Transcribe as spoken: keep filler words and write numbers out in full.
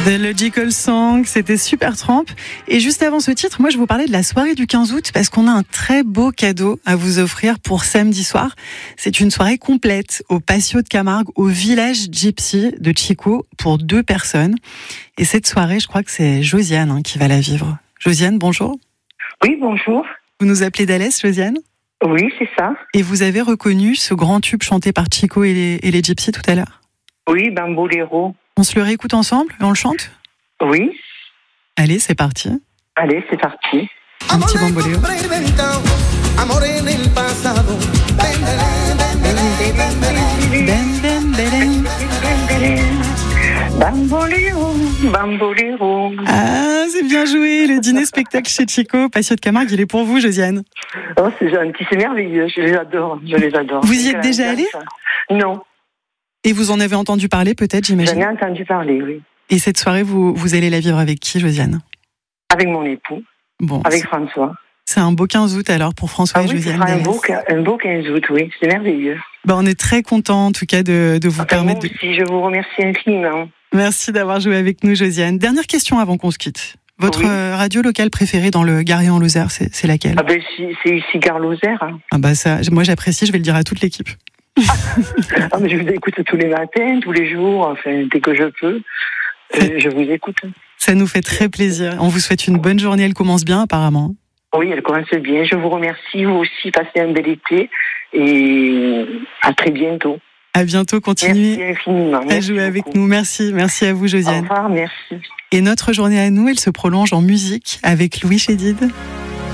The Logical Song, c'était Supertramp. Et juste avant ce titre, moi je vous parlais de la soirée du quinze août parce qu'on a un très beau cadeau à vous offrir pour samedi soir. C'est une soirée complète au Patio de Camargue, au village Gypsy de Chico pour deux personnes. Et cette soirée, je crois que c'est Josiane hein, qui va la vivre. Josiane, bonjour. Oui, bonjour. Vous nous appelez d'Alès, Josiane ? Oui, c'est ça. Et vous avez reconnu ce grand tube chanté par Chico et les, et les Gypsy tout à l'heure ? Oui, Bambolero. On se le réécoute ensemble et on le chante ? Oui. Allez, c'est parti. Allez, c'est parti. Un petit bamboléo. Bambolero, bambolero. Ah, c'est bien joué. Le dîner spectacle chez Chico, Patio de Camargue, il est pour vous, Josiane. Oh, c'est gentil, c'est merveilleux. Je les adore, je les adore. Vous y êtes déjà allée ? Non. Et vous en avez entendu parler, peut-être, j'imagine ? J'en ai entendu parler, oui. Et cette soirée, vous, vous allez la vivre avec qui, Josiane ? Avec mon époux. Bon. Avec c'est... François. C'est un beau quinze août alors pour François ah et oui, Josiane. Un beau, un beau quinze août, oui. C'est merveilleux. Ben, on est très contents, en tout cas, de, de vous enfin, permettre. Moi aussi, de... je vous remercie infiniment. Merci d'avoir joué avec nous, Josiane. Dernière question avant qu'on se quitte. Votre oui. radio locale préférée dans le Gary en Lozère, c'est, c'est laquelle ? Ah ben, c'est ici Gare Lozère. Hein. Ah bah ça, moi j'apprécie, je vais le dire à toute l'équipe. ah, mais je vous écoute tous les matins, tous les jours, enfin, dès que je peux. Euh, je vous écoute. Ça nous fait très plaisir. On vous souhaite une bonne journée. Elle commence bien, apparemment. Oui, elle commence bien. Je vous remercie. Vous aussi, passez un bel été. Et à très bientôt. À bientôt. Continuez merci infiniment. à Merci jouer beaucoup. avec nous. Merci. Merci à vous, Josiane. Au revoir. Merci. Et notre journée à nous, elle se prolonge en musique avec Louis Chédid.